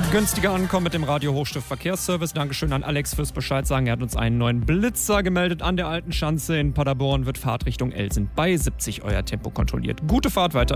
Günstiger ankommen mit dem Radio Hochstift Verkehrsservice. Dankeschön an Alex fürs Bescheid sagen. Er hat uns einen neuen Blitzer gemeldet. An der Alten Schanze in Paderborn wird Fahrtrichtung Elsen bei 70 euer Tempo kontrolliert. Gute Fahrt weiter.